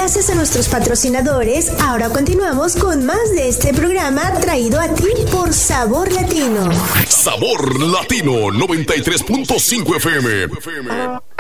Gracias a nuestros patrocinadores, ahora continuamos con más de este programa traído a ti por Sabor Latino. Sabor Latino 93.5 FM.